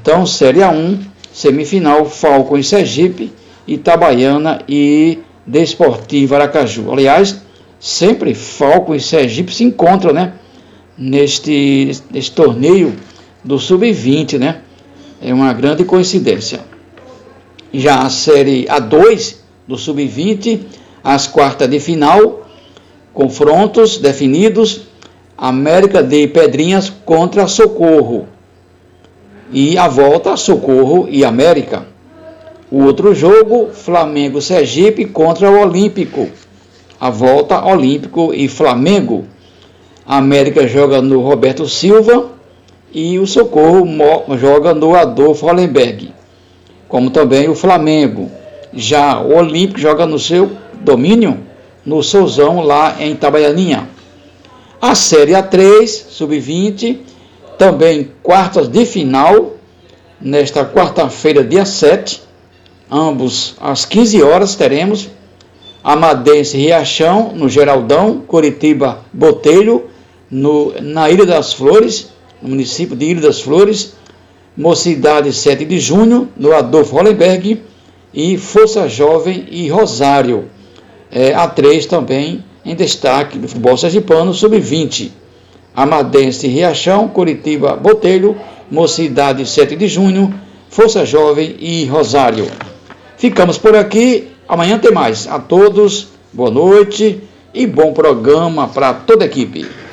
Então, Série A1, semifinal, Falcon e Sergipe, Itabaiana e Desportivo Aracaju. Aliás, sempre Falcon e Sergipe se encontram, né? Neste torneio do Sub-20, né? É uma grande coincidência. Já a Série A2 do Sub-20, as quartas de final, confrontos definidos, América de Pedrinhas contra Socorro. E a volta, Socorro e América. O outro jogo, Flamengo Sergipe contra o Olímpico. A volta, Olímpico e Flamengo. A América joga no Roberto Silva e o Socorro joga no Adolfo Hollenberg. Como também o Flamengo. Já o Olímpico joga no seu domínio, no Souzão, lá em Itabaianinha. A Série A3, Sub-20, também quartas de final, nesta quarta-feira, dia 7, ambos às 15 horas teremos Amadense Riachão, no Geraldão, Coritiba Botelho, na Ilha das Flores, no município de Ilha das Flores, Mocidade 7 de Junho, no Adolfo Hollenberg, e Força Jovem e Rosário. A3 também em destaque do futebol sergipano, Sub-20. Amadense Riachão, Coritiba Botelho, Mocidade 7 de Junho, Força Jovem e Rosário. Ficamos por aqui, amanhã tem mais. A todos, boa noite e bom programa para toda a equipe.